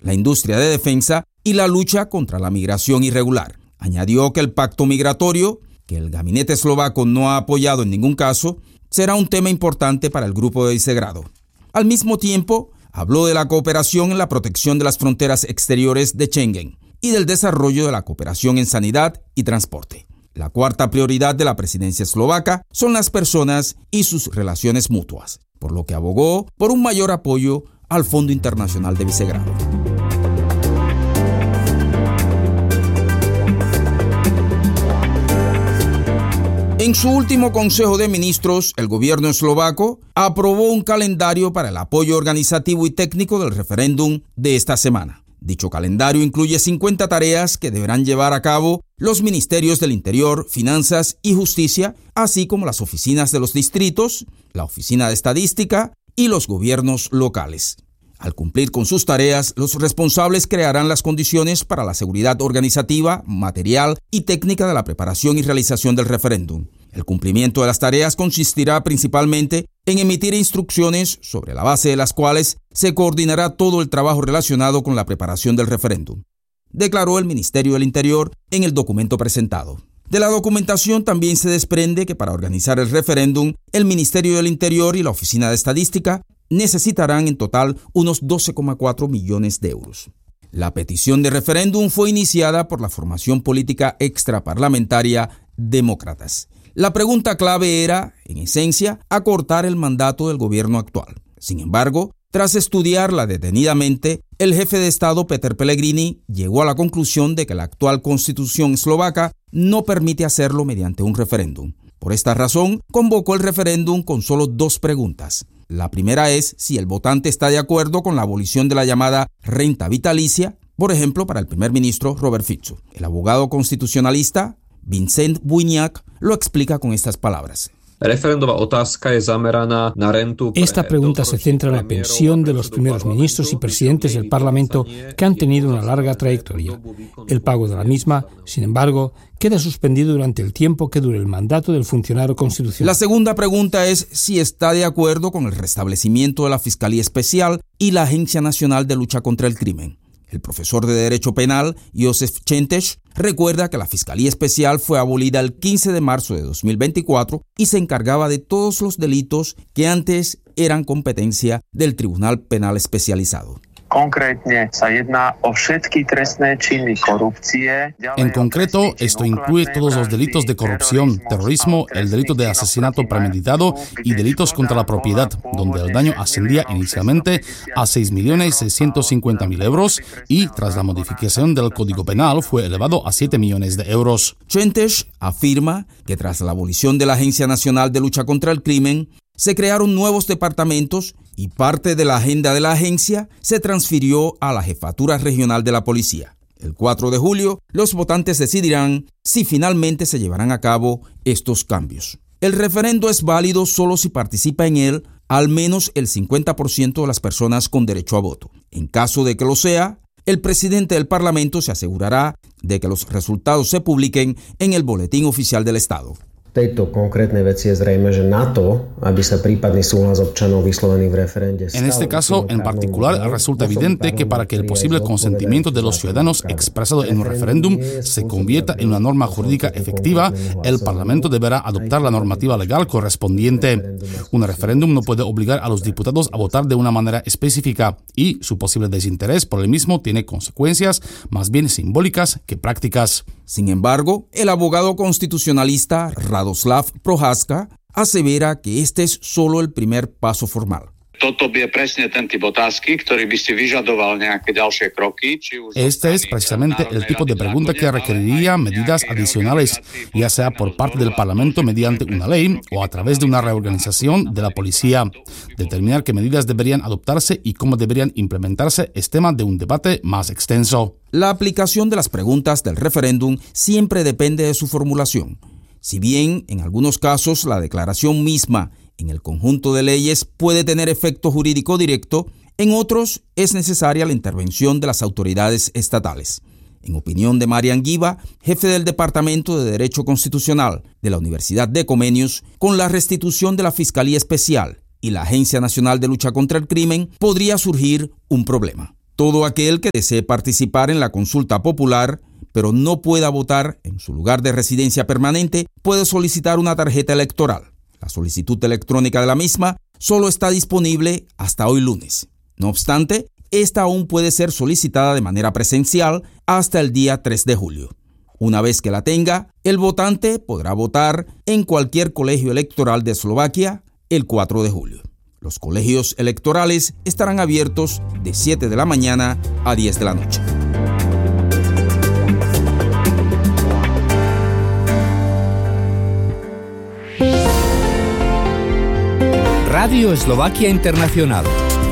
la industria de defensa y la lucha contra la migración irregular. Añadió que el pacto migratorio, que el gabinete eslovaco no ha apoyado en ningún caso, será un tema importante para el Grupo de Visegrado. Al mismo tiempo, habló de la cooperación en la protección de las fronteras exteriores de Schengen y del desarrollo de la cooperación en sanidad y transporte. La cuarta prioridad de la presidencia eslovaca son las personas y sus relaciones mutuas, por lo que abogó por un mayor apoyo al Fondo Internacional de Visegrado. En su último Consejo de Ministros, el gobierno eslovaco aprobó un calendario para el apoyo organizativo y técnico del referéndum de esta semana. Dicho calendario incluye 50 tareas que deberán llevar a cabo los ministerios del Interior, Finanzas y Justicia, así como las oficinas de los distritos, la Oficina de Estadística y los gobiernos locales. Al cumplir con sus tareas, los responsables crearán las condiciones para la seguridad organizativa, material y técnica de la preparación y realización del referéndum. El cumplimiento de las tareas consistirá principalmente en emitir instrucciones sobre la base de las cuales se coordinará todo el trabajo relacionado con la preparación del referéndum, declaró el Ministerio del Interior en el documento presentado. De la documentación también se desprende que para organizar el referéndum, el Ministerio del Interior y la Oficina de Estadística necesitarán en total unos 12,4 millones de euros. La petición de referéndum fue iniciada por la formación política extraparlamentaria Demócratas. La pregunta clave era, en esencia, acortar el mandato del gobierno actual. Sin embargo, tras estudiarla detenidamente, el jefe de Estado Peter Pellegrini llegó a la conclusión de que la actual constitución eslovaca no permite hacerlo mediante un referéndum. Por esta razón, convocó el referéndum con solo 2 preguntas. La primera es si el votante está de acuerdo con la abolición de la llamada renta vitalicia, por ejemplo, para el primer ministro Robert Fico. El abogado constitucionalista Vincent Bujňák lo explica con estas palabras. Esta pregunta se centra en la pensión de los primeros ministros y presidentes del Parlamento que han tenido una larga trayectoria. El pago de la misma, sin embargo, queda suspendido durante el tiempo que dure el mandato del funcionario constitucional. La segunda pregunta es si está de acuerdo con el restablecimiento de la Fiscalía Especial y la Agencia Nacional de Lucha contra el Crimen. El profesor de Derecho Penal, Josef Čentež, recuerda que la Fiscalía Especial fue abolida el 15 de marzo de 2024 y se encargaba de todos los delitos que antes eran competencia del Tribunal Penal Especializado. En concreto, esto incluye todos los delitos de corrupción, terrorismo, el delito de asesinato premeditado y delitos contra la propiedad, donde el daño ascendía inicialmente a 6.650.000 euros y, tras la modificación del Código Penal, fue elevado a 7 millones de euros. Čentež afirma que tras la abolición de la Agencia Nacional de Lucha contra el Crimen, se crearon nuevos departamentos y parte de la agenda de la agencia se transfirió a la Jefatura Regional de la Policía. El 4 de julio, los votantes decidirán si finalmente se llevarán a cabo estos cambios. El referendo es válido solo si participa en él al menos el 50% de las personas con derecho a voto. En caso de que lo sea, el presidente del Parlamento se asegurará de que los resultados se publiquen en el Boletín Oficial del Estado. En este caso, en particular, resulta evidente que para que el posible consentimiento de los ciudadanos expresado en un referéndum se convierta en una norma jurídica efectiva, el Parlamento deberá adoptar la normativa legal correspondiente. Un referéndum no puede obligar a los diputados a votar de una manera específica y su posible desinterés por el mismo tiene consecuencias más bien simbólicas que prácticas. Sin embargo, el abogado constitucionalista Radoslav Prohaska asevera que este es solo el primer paso formal. Este es precisamente el tipo de pregunta que requeriría medidas adicionales, ya sea por parte del Parlamento mediante una ley o a través de una reorganización de la policía. Determinar qué medidas deberían adoptarse y cómo deberían implementarse es tema de un debate más extenso. La aplicación de las preguntas del referéndum siempre depende de su formulación. Si bien, en algunos casos, la declaración misma en el conjunto de leyes puede tener efecto jurídico directo, en otros es necesaria la intervención de las autoridades estatales. En opinión de Marian Giva, jefe del Departamento de Derecho Constitucional de la Universidad de Comenius, con la restitución de la Fiscalía Especial y la Agencia Nacional de Lucha contra el Crimen podría surgir un problema. Todo aquel que desee participar en la consulta popular, pero no pueda votar en su lugar de residencia permanente, puede solicitar una tarjeta electoral. La solicitud electrónica de la misma solo está disponible hasta hoy lunes. No obstante, esta aún puede ser solicitada de manera presencial hasta el día 3 de julio. Una vez que la tenga, el votante podrá votar en cualquier colegio electoral de Eslovaquia el 4 de julio. Los colegios electorales estarán abiertos de 7 de la mañana a 10 de la noche. Radio Eslovaquia Internacional.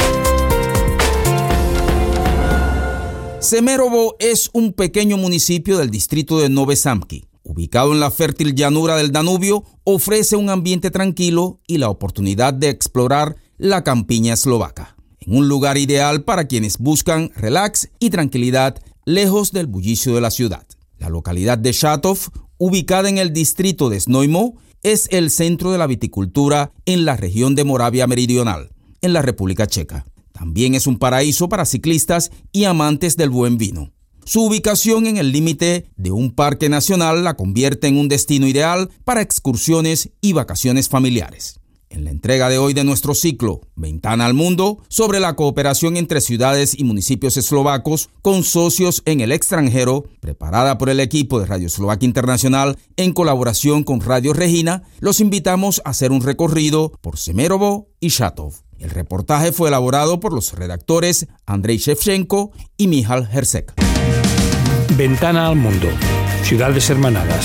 Semerovo es un pequeño municipio del distrito de Nové Zámky. Ubicado en la fértil llanura del Danubio, ofrece un ambiente tranquilo y la oportunidad de explorar la campiña eslovaca. En un lugar ideal para quienes buscan relax y tranquilidad lejos del bullicio de la ciudad. La localidad de Šatov, ubicada en el distrito de Znojmo, es el centro de la viticultura en la región de Moravia Meridional, en la República Checa. También es un paraíso para ciclistas y amantes del buen vino. Su ubicación en el límite de un parque nacional la convierte en un destino ideal para excursiones y vacaciones familiares. En la entrega de hoy de nuestro ciclo Ventana al Mundo, sobre la cooperación entre ciudades y municipios eslovacos con socios en el extranjero, preparada por el equipo de Radio Eslovaquia Internacional en colaboración con Radio Regina, los invitamos a hacer un recorrido por Semerovo y Šatov. El reportaje fue elaborado por los redactores Andrei Shevchenko y Michal Hersek. Ventana al Mundo. Ciudades hermanadas.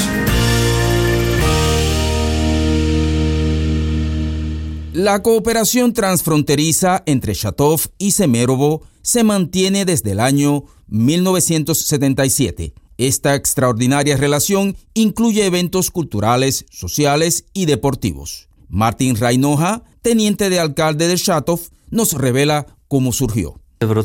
La cooperación transfronteriza entre Šatov y Semerovo se mantiene desde el año 1977. Esta extraordinaria relación incluye eventos culturales, sociales y deportivos. Martin Rajnoha, teniente de alcalde de Šatov, nos revela cómo surgió.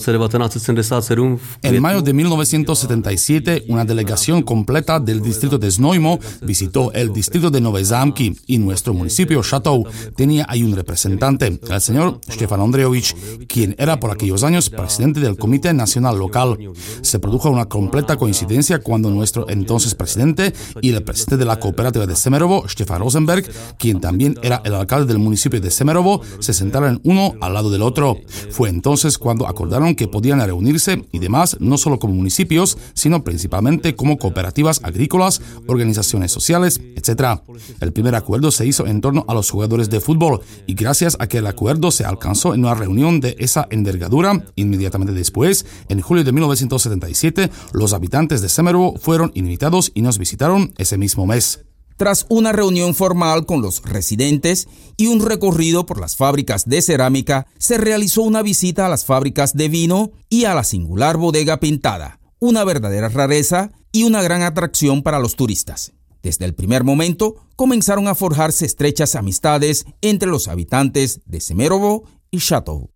En mayo de 1977, una delegación completa del distrito de Znojmo visitó el distrito de Nové Zámky y nuestro municipio Šatov tenía ahí un representante, el señor Štefan Ondřejovič, quien era por aquellos años presidente del Comité Nacional Local. Se produjo una completa coincidencia cuando nuestro entonces presidente y el presidente de la cooperativa de Semerovo, Štefan Rosenberg, quien también era el alcalde del municipio de Semerovo, se sentaron uno al lado del otro. Fue entonces cuando acordaron que podían reunirse y demás no solo como municipios, sino principalmente como cooperativas agrícolas, organizaciones sociales, etc. El primer acuerdo se hizo en torno a los jugadores de fútbol y gracias a que el acuerdo se alcanzó en una reunión de esa envergadura, inmediatamente después, en julio de 1977, los habitantes de Semerovo fueron invitados y nos visitaron ese mismo mes. Tras una reunión formal con los residentes y un recorrido por las fábricas de cerámica, se realizó una visita a las fábricas de vino y a la singular bodega pintada, una verdadera rareza y una gran atracción para los turistas. Desde el primer momento, comenzaron a forjarse estrechas amistades entre los habitantes de Semerovo y Šatov.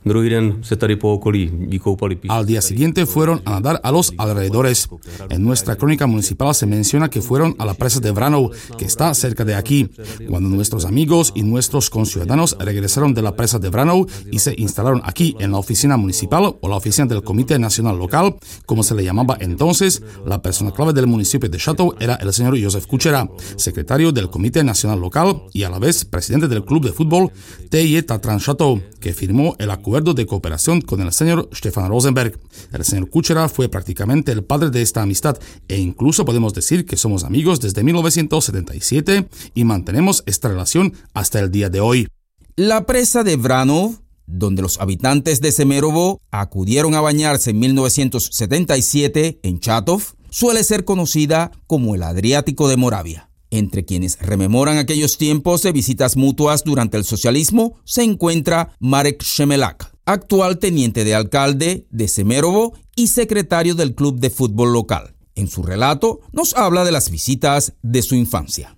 Al día siguiente fueron a nadar a los alrededores. En nuestra crónica municipal se menciona que fueron a la presa de Vranov, que está cerca de aquí. Cuando nuestros amigos y nuestros conciudadanos regresaron de la presa de Vranov y se instalaron aquí en la oficina municipal o la oficina del Comité Nacional Local, como se le llamaba entonces, la persona clave del municipio de Šatov era el señor Josef Kučera, secretario del Comité Nacional Local y a la vez presidente del club de fútbol TJ Tatran Šatov, que firmó el acuerdo de cooperación con el señor Štefan Rosenberg. El señor Kučera fue prácticamente el padre de esta amistad e incluso podemos decir que somos amigos desde 1977 y mantenemos esta relación hasta el día de hoy. La presa de Vranov, donde los habitantes de Semerovo acudieron a bañarse en 1977 en Šatov, suele ser conocida como el Adriático de Moravia. Entre quienes rememoran aquellos tiempos de visitas mutuas durante el socialismo se encuentra Marek Shemelak, actual teniente de alcalde de Semerovo y secretario del club de fútbol local. En su relato nos habla de las visitas de su infancia.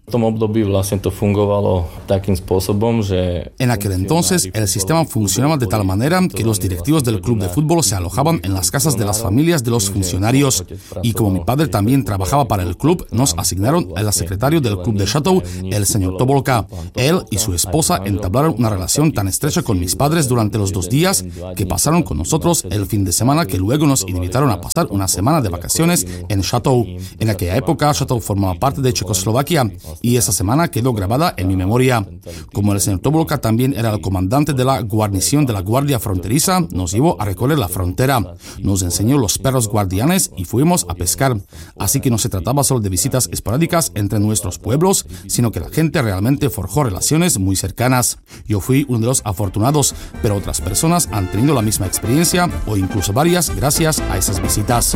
En aquel entonces, el sistema funcionaba de tal manera que los directivos del club de fútbol se alojaban en las casas de las familias de los funcionarios. Y como mi padre también trabajaba para el club, nos asignaron al secretario del club de Chateau, el señor Tobolka. Él y su esposa entablaron una relación tan estrecha con mis padres durante los 2 días que pasaron con nosotros el fin de semana, que luego nos invitaron a pasar una semana de vacaciones en Chateau. En aquella época, Chateau formaba parte de Checoslovaquia y esa semana quedó grabada en mi memoria. Como el señor Tobolka también era el comandante de la guarnición de la Guardia Fronteriza, nos llevó a recorrer la frontera. Nos enseñó los perros guardianes y fuimos a pescar. Así que no se trataba solo de visitas esporádicas entre nuestros pueblos, sino que la gente realmente forjó relaciones muy cercanas. Yo fui uno de los afortunados, pero otras personas han tenido la misma experiencia o incluso varias gracias a esas visitas.